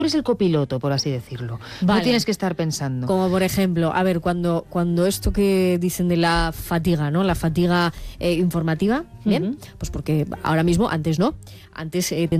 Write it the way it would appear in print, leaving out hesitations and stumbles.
eres el copiloto, por así decirlo. Vale. No tienes que estar pensando. Como por ejemplo, a ver, cuando esto que dicen de la fatiga, ¿no? La fatiga informativa, ¿bien? Pues porque ahora mismo, antes no. Antes